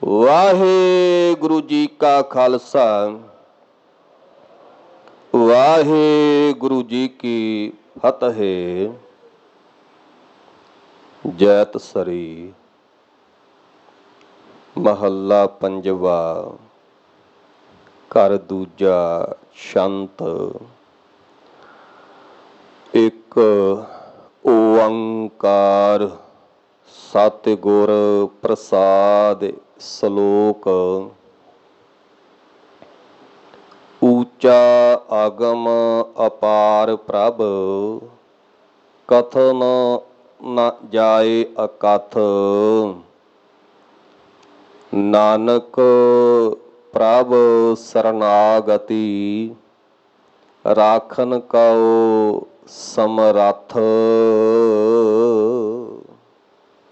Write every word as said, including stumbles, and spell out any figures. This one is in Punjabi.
ਵਾਹਿਗੁਰੂ ਜੀ ਕਾ ਖਾਲਸਾ, ਵਾਹਿਗੁਰੂ ਜੀ ਕੀ ਫਤਿਹ। ਜੈਤ ਸਰੀ ਮਹੱਲਾ ਪੰਜਵਾ। ਘਰ ਦੂਜਾ ਸ਼ੰਤ। ਇੱਕ ਓੰਕਾਰ ਸਤਿਗੁਰ ਪ੍ਰਸਾਦਿ। ਸਲੋਕ। ਊਚਾ ਆਗਮ ਅਪਾਰ ਪ੍ਰਭ, ਕਥਨ ਨ ਜਾਏ ਅਕਥ। ਨਾਨਕ ਪ੍ਰਭ ਸਰਨਾਗਤੀ, ਰਾਖਨ ਕਉ ਸਮਰੱਥ।